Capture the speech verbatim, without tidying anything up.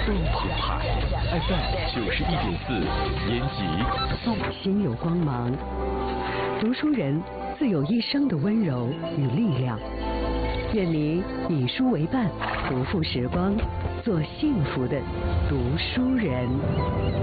动品牌 F M 九十一点四，延吉送心有光芒，读书人自有一生的温柔与力量。愿你以书为伴，不负时光，做幸福的读书人。